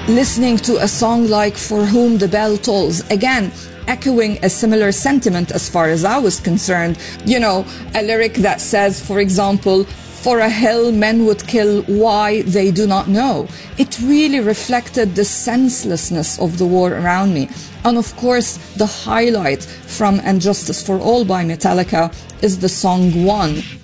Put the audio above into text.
listening to a song like For Whom the Bell Tolls, again, echoing a similar sentiment as far as I was concerned. You know, a lyric that says, for example, for a hill men would kill, why they do not know. It really reflected the senselessness of the war around me. And of course, the highlight from And Justice for All by Metallica is the song One.